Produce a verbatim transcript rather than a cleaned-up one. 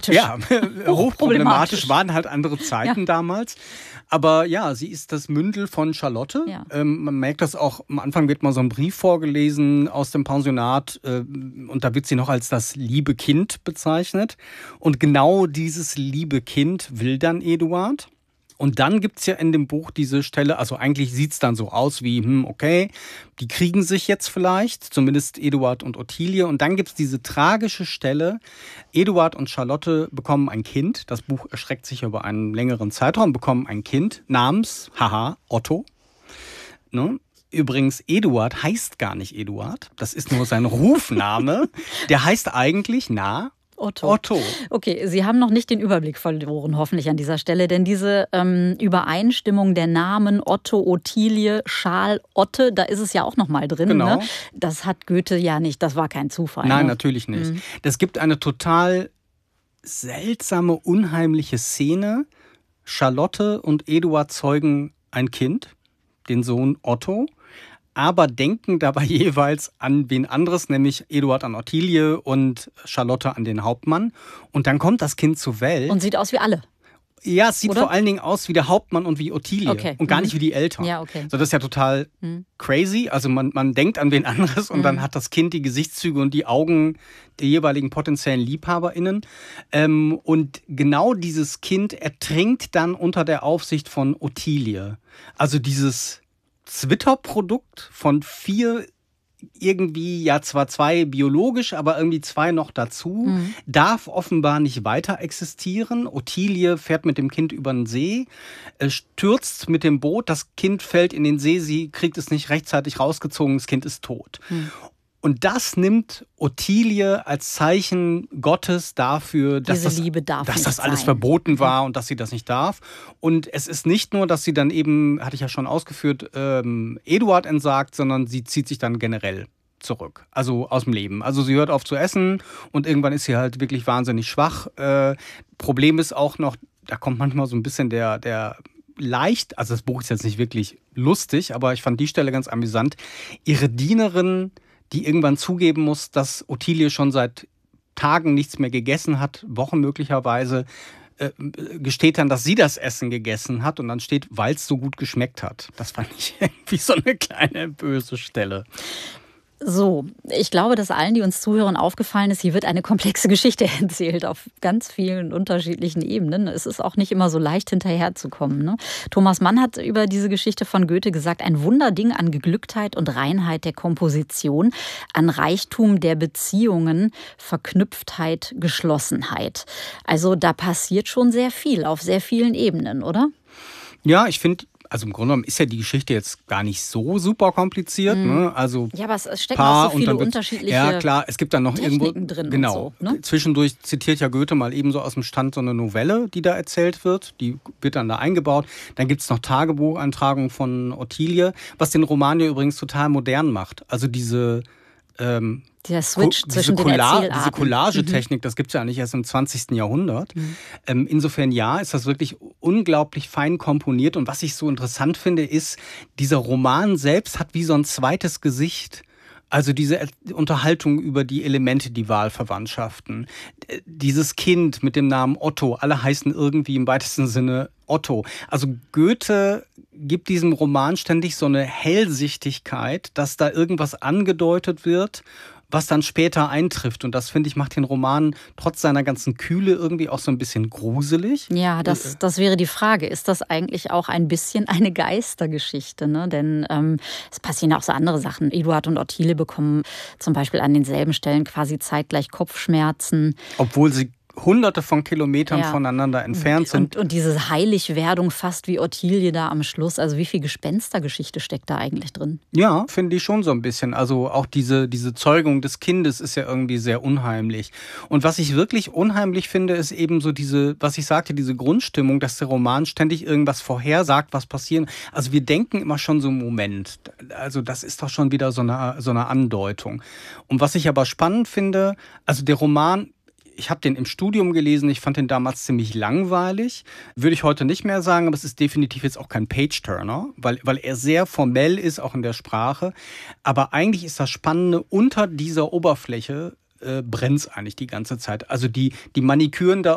Hochproblematisch. Ja, hochproblematisch, waren halt andere Zeiten ja. damals. Aber ja, sie ist das Mündel von Charlotte. Ja. Ähm, man merkt das auch, am Anfang wird mal so ein Brief vorgelesen aus dem Pensionat äh, und da wird sie noch als das liebe Kind bezeichnet. Und genau dieses liebe Kind will dann Eduard. Und dann gibt's ja in dem Buch diese Stelle, also eigentlich sieht's dann so aus wie, hm, okay, die kriegen sich jetzt vielleicht, zumindest Eduard und Ottilie. Und dann gibt's diese tragische Stelle, Eduard und Charlotte bekommen ein Kind. Das Buch erstreckt sich über einen längeren Zeitraum, bekommen ein Kind namens, haha, Otto. Ne? Übrigens, Eduard heißt gar nicht Eduard, das ist nur sein Rufname. Der heißt eigentlich, na... Otto. Otto. Okay, Sie haben noch nicht den Überblick verloren, hoffentlich an dieser Stelle, denn diese ähm, Übereinstimmung der Namen Otto, Ottilie, Schal, Otte, da ist es ja auch noch mal drin. Genau. Ne? Das hat Goethe ja nicht, das war kein Zufall. Nein, ne? natürlich nicht. Mhm. Es gibt eine total seltsame, unheimliche Szene. Charlotte und Eduard zeugen ein Kind, den Sohn Otto, aber denken dabei jeweils an wen anderes, nämlich Eduard an Ottilie und Charlotte an den Hauptmann. Und dann kommt das Kind zur Welt. Und sieht aus wie alle. Ja, es sieht Oder? vor allen Dingen aus wie der Hauptmann und wie Ottilie Okay. und gar Mhm. nicht wie die Eltern. Ja, okay. So, das ist ja total Mhm. crazy. Also man, man denkt an wen anderes und Mhm. dann hat das Kind die Gesichtszüge und die Augen der jeweiligen potenziellen LiebhaberInnen. Ähm, und genau dieses Kind ertrinkt dann unter der Aufsicht von Ottilie. Also dieses Zwitterprodukt von vier irgendwie, ja zwar zwei biologisch, aber irgendwie zwei noch dazu, mhm. darf offenbar nicht weiter existieren. Ottilie fährt mit dem Kind über den See, stürzt mit dem Boot, das Kind fällt in den See, sie kriegt es nicht rechtzeitig rausgezogen, das Kind ist tot. Mhm. Und das nimmt Ottilie als Zeichen Gottes dafür, dass, das, Liebe darf dass nicht das alles sein. verboten war und dass sie das nicht darf. Und es ist nicht nur, dass sie dann eben, hatte ich ja schon ausgeführt, ähm, Eduard entsagt, sondern sie zieht sich dann generell zurück, also aus dem Leben. Also sie hört auf zu essen und irgendwann ist sie halt wirklich wahnsinnig schwach. Äh, Problem ist auch noch, da kommt manchmal so ein bisschen der, der leicht, also das Buch ist jetzt nicht wirklich lustig, aber ich fand die Stelle ganz amüsant. Ihre Dienerin, die irgendwann zugeben muss, dass Ottilie schon seit Tagen nichts mehr gegessen hat, Wochen möglicherweise, äh, gesteht dann, dass sie das Essen gegessen hat und dann steht, weil es so gut geschmeckt hat. Das fand ich irgendwie so eine kleine böse Stelle. So, ich glaube, dass allen, die uns zuhören, aufgefallen ist, hier wird eine komplexe Geschichte erzählt auf ganz vielen unterschiedlichen Ebenen. Es ist auch nicht immer so leicht hinterherzukommen. Ne? Thomas Mann hat über diese Geschichte von Goethe gesagt, ein Wunderding an Geglücktheit und Reinheit der Komposition, an Reichtum der Beziehungen, Verknüpftheit, Geschlossenheit. Also da passiert schon sehr viel auf sehr vielen Ebenen, oder? Ja, ich finde, also im Grunde genommen ist ja die Geschichte jetzt gar nicht so super kompliziert. Mm. Ne? Also ja, aber es stecken auch so viele wird, unterschiedliche Ja, klar, es gibt dann noch Techniken irgendwo drin. Genau. Und so, ne? Zwischendurch zitiert ja Goethe mal ebenso aus dem Stand so eine Novelle, die da erzählt wird. Die wird dann da eingebaut. Dann gibt es noch Tagebucheintragungen von Ottilie, was den Roman ja übrigens total modern macht. Also diese ähm, Der Switch Co- zwischen diese den Colla- Erzählarten. Diese Collagetechnik, mhm. das gibt es ja nicht erst im zwanzigsten Jahrhundert. Mhm. Ähm, insofern ja, ist das wirklich unglaublich fein komponiert. Und was ich so interessant finde, ist, dieser Roman selbst hat wie so ein zweites Gesicht. Also diese Unterhaltung über die Elemente, die Wahlverwandtschaften. Dieses Kind mit dem Namen Otto, alle heißen irgendwie im weitesten Sinne Otto. Also Goethe gibt diesem Roman ständig so eine Hellsichtigkeit, dass da irgendwas angedeutet wird, was dann später eintrifft. Und das, finde ich, macht den Roman trotz seiner ganzen Kühle irgendwie auch so ein bisschen gruselig. Ja, das, das wäre die Frage. Ist das eigentlich auch ein bisschen eine Geistergeschichte? Ne? Denn ähm, es passieren auch so andere Sachen. Eduard und Ottilie bekommen zum Beispiel an denselben Stellen quasi zeitgleich Kopfschmerzen. Obwohl sie hunderte von Kilometern ja. voneinander entfernt sind. Und, und diese Heiligwerdung fast wie Ottilie da am Schluss. Also wie viel Gespenstergeschichte steckt da eigentlich drin? Ja, finde ich schon so ein bisschen. Also auch diese, diese Zeugung des Kindes ist ja irgendwie sehr unheimlich. Und was ich wirklich unheimlich finde, ist eben so diese, was ich sagte, diese Grundstimmung, dass der Roman ständig irgendwas vorhersagt, was passieren. Also wir denken immer schon so einen Moment. Also das ist doch schon wieder so eine, so eine Andeutung. Und was ich aber spannend finde, also der Roman, ich habe den im Studium gelesen, ich fand den damals ziemlich langweilig. Würde ich heute nicht mehr sagen, aber es ist definitiv jetzt auch kein Page-Turner, weil, weil er sehr formell ist, auch in der Sprache. Aber eigentlich ist das Spannende, unter dieser Oberfläche äh, brennt es eigentlich die ganze Zeit. Also die, die Maniküren da